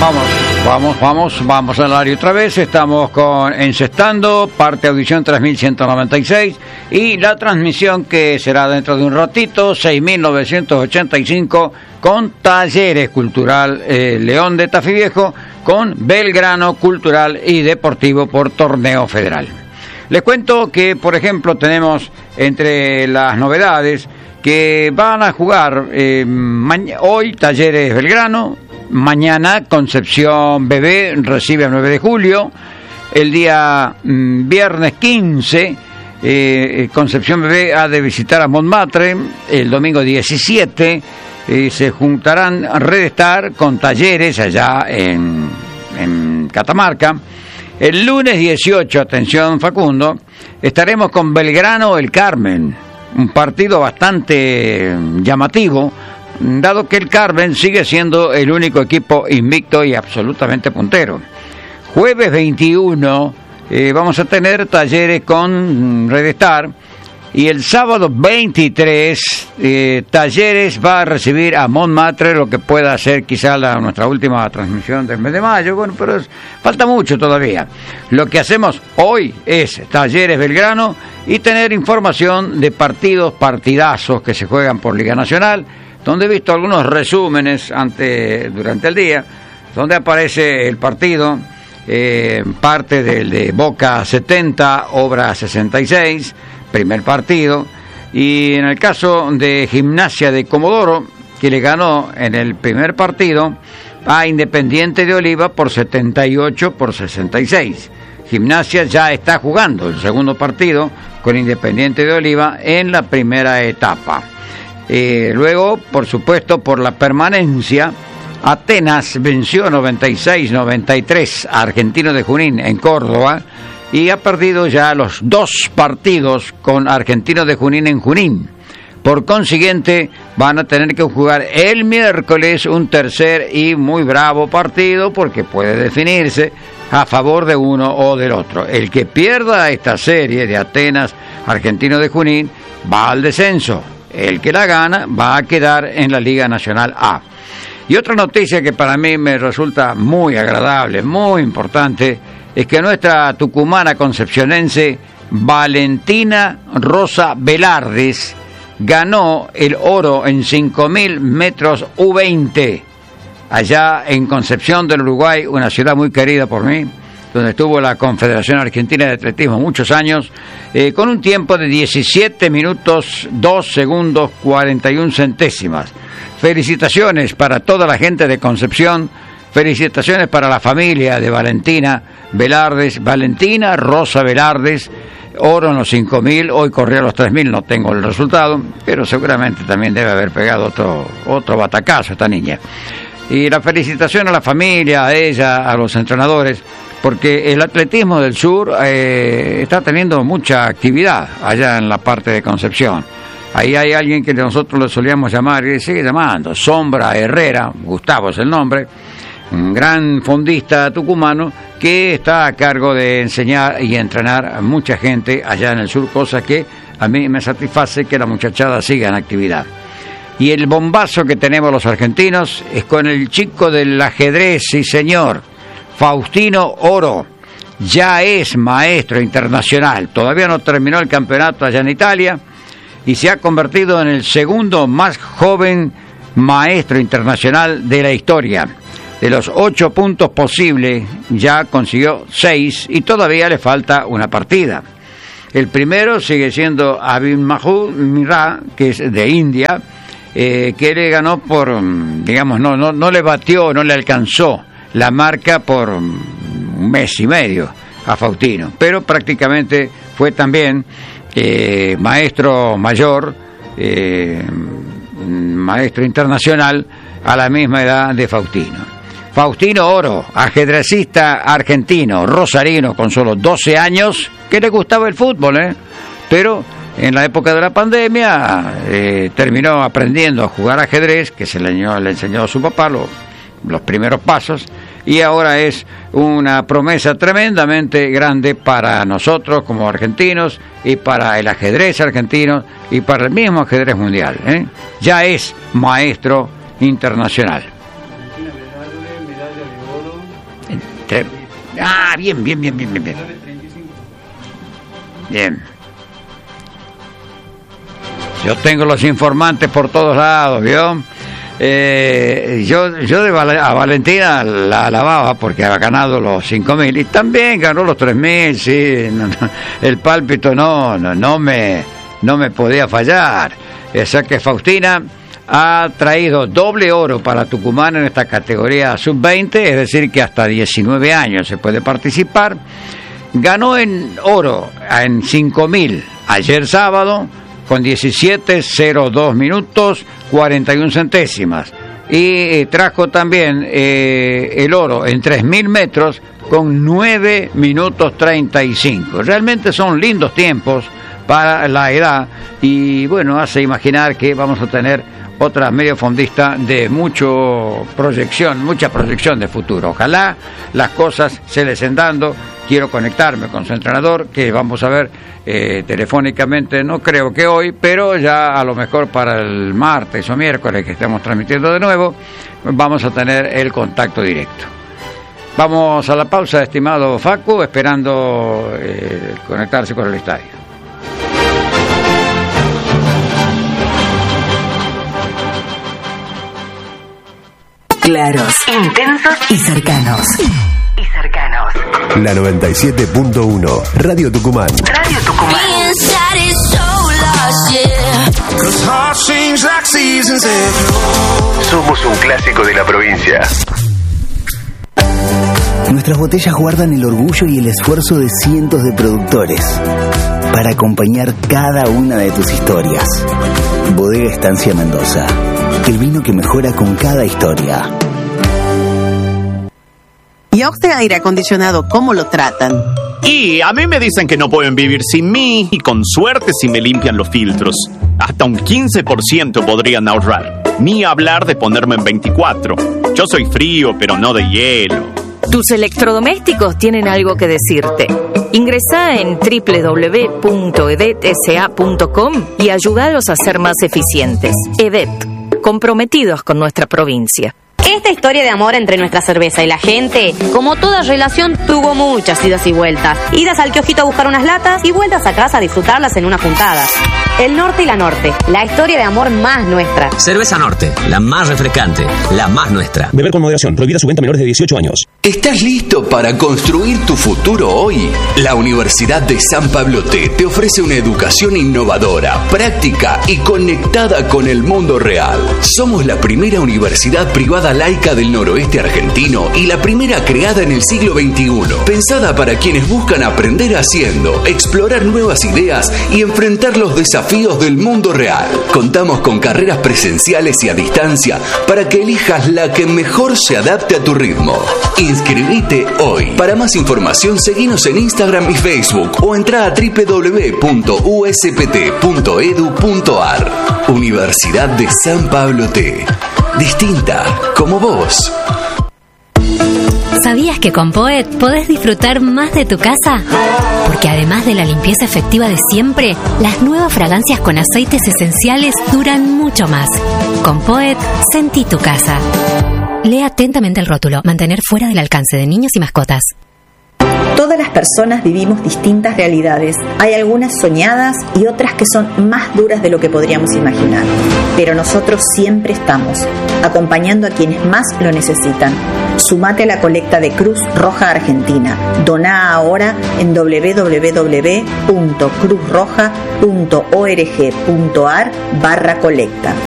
Vamos al área otra vez. Estamos con Encestando, parte audición 3196 y la transmisión que será dentro de un ratito, 6985, con Talleres Cultural León de Tafí Viejo, con Belgrano Cultural y Deportivo por Torneo Federal. Les cuento que, por ejemplo, tenemos entre las novedades que van a jugar hoy Talleres Belgrano. Mañana Concepción Bebé recibe el 9 de julio. El día viernes 15, Concepción Bebé ha de visitar a Montmartre. El domingo 17 se juntarán Red Star con Talleres allá en Catamarca. El lunes 18, atención Facundo, estaremos con Belgrano El Carmen. Un partido bastante llamativo, dado que el Carmen sigue siendo el único equipo invicto y absolutamente puntero. Jueves 21 vamos a tener Talleres con Red Star, y el sábado 23 Talleres va a recibir a Montmartre, lo que pueda ser quizá nuestra última transmisión del mes de mayo. Bueno, pero falta mucho todavía. Lo que hacemos hoy es Talleres Belgrano y tener información de partidazos que se juegan por Liga Nacional, donde he visto algunos resúmenes durante el día, donde aparece el partido, parte del de Boca 70, Obra 66, primer partido, y en el caso de Gimnasia de Comodoro, que le ganó en el primer partido a Independiente de Oliva por 78-66. Gimnasia ya está jugando el segundo partido con Independiente de Oliva en la primera etapa. Luego, por supuesto, por la permanencia, Atenas venció 96-93 a Argentino de Junín en Córdoba y ha perdido ya los 2 partidos con Argentino de Junín en Junín. Por consiguiente, van a tener que jugar el miércoles un tercer y muy bravo partido, porque puede definirse a favor de uno o del otro. El que pierda esta serie de Atenas Argentino de Junín va al descenso. El que la gana va a quedar en la Liga Nacional A. Y otra noticia que para mí me resulta muy agradable, muy importante, es que nuestra tucumana concepcionense Valentina Rosa Velardes ganó el oro en 5.000 metros U20 allá en Concepción del Uruguay, una ciudad muy querida por mí, donde estuvo la Confederación Argentina de Atletismo muchos años, con un tiempo de 17 minutos 2 segundos 41 centésimas. Felicitaciones para toda la gente de Concepción, felicitaciones para la familia de Valentina Velardes, Valentina Rosa Velardes, oro en los 5.000, hoy corrió a los 3.000, no tengo el resultado, pero seguramente también debe haber pegado otro batacazo esta niña. Y la felicitación a la familia, a ella, a los entrenadores, porque el atletismo del sur está teniendo mucha actividad allá en la parte de Concepción. Ahí hay alguien que nosotros le solíamos llamar, y sigue llamando, Sombra Herrera, Gustavo es el nombre, un gran fondista tucumano que está a cargo de enseñar y entrenar a mucha gente allá en el sur, cosa que a mí me satisface que la muchachada siga en actividad. Y el bombazo que tenemos los argentinos es con el chico del ajedrez, sí señor, Faustino Oro. Ya es maestro internacional, todavía no terminó el campeonato allá en Italia y se ha convertido en el segundo más joven maestro internacional de la historia. De los 8 puntos posibles ya consiguió 6 y todavía le falta una partida. El primero sigue siendo Abhimanyu Mishra, que es de India, que le ganó por, digamos, no le batió, no le alcanzó la marca por un mes y medio a Faustino, pero prácticamente fue también maestro mayor, maestro internacional a la misma edad de Faustino. Faustino Oro, ajedrecista argentino, rosarino, con solo 12 años, que le gustaba el fútbol, pero en la época de la pandemia terminó aprendiendo a jugar ajedrez, que le enseñó a su papá los primeros pasos, y ahora es una promesa tremendamente grande para nosotros como argentinos y para el ajedrez argentino y para el mismo ajedrez mundial. Ya es maestro internacional. medalla de oro. Bien. Bien. Yo tengo los informantes por todos lados, ¿vio? Yo a Valentina la alababa porque había ganado los 5.000 y también ganó los 3.000, sí. El pálpito no me podía fallar. O sea que Faustina ha traído doble oro para Tucumán en esta categoría sub-20, es decir que hasta 19 años se puede participar. Ganó en oro en 5.000 ayer sábado con 17:02 minutos 41 centésimas y trajo también el oro en 3.000 metros con 9 minutos 35. Realmente son lindos tiempos para la edad y bueno, hace imaginar que vamos a tener otra mediofondista de mucha proyección de futuro. Ojalá las cosas se les estén dando. Quiero conectarme con su entrenador, que vamos a ver telefónicamente, no creo que hoy, pero ya a lo mejor para el martes o miércoles que estemos transmitiendo de nuevo, vamos a tener el contacto directo. Vamos a la pausa, estimado Facu, esperando conectarse con el estadio. Claros, intensos y cercanos. La 97.1, Radio Tucumán. Somos un clásico de la provincia. Nuestras botellas guardan el orgullo y el esfuerzo de cientos de productores para acompañar cada una de tus historias. Bodega Estancia Mendoza, el vino que mejora con cada historia. ¿Y a usted aire acondicionado cómo lo tratan? Y a mí me dicen que no pueden vivir sin mí y con suerte si me limpian los filtros. Hasta un 15% podrían ahorrar. Ni hablar de ponerme en 24. Yo soy frío, pero no de hielo. Tus electrodomésticos tienen algo que decirte. Ingresá en www.edetsa.com y ayúdalos a ser más eficientes. EDET, comprometidos con nuestra provincia. Esta historia de amor entre nuestra cerveza y la gente, como toda relación, tuvo muchas idas y vueltas. Idas al kiosquito a buscar unas latas y vueltas a casa a disfrutarlas en una juntada. El Norte y la Norte, la historia de amor más nuestra. Cerveza Norte, la más refrescante, la más nuestra. Beber con moderación, prohibida su venta a menores de 18 años. ¿Estás listo para construir tu futuro hoy? La Universidad de San Pablo te ofrece una educación innovadora, práctica y conectada con el mundo real. Somos la primera universidad privada laica del noroeste argentino y la primera creada en el siglo XXI, pensada para quienes buscan aprender haciendo, explorar nuevas ideas y enfrentar los desafíos del mundo real. Contamos con carreras presenciales y a distancia para que elijas la que mejor se adapte a tu ritmo. Inscribite hoy. Para más información, seguinos en Instagram y Facebook o entra a www.uspt.edu.ar. Universidad de San Pablo T. Distinta como vos. ¿Sabías que con Poet podés disfrutar más de tu casa? Porque además de la limpieza efectiva de siempre, las nuevas fragancias con aceites esenciales duran mucho más. Con Poet, sentí tu casa. Lee atentamente el rótulo. Mantener fuera del alcance de niños y mascotas. Todas las personas vivimos distintas realidades. Hay algunas soñadas y otras que son más duras de lo que podríamos imaginar. Pero nosotros siempre estamos, acompañando a quienes más lo necesitan. Sumate a la colecta de Cruz Roja Argentina. Doná ahora en www.cruzroja.org.ar/colecta.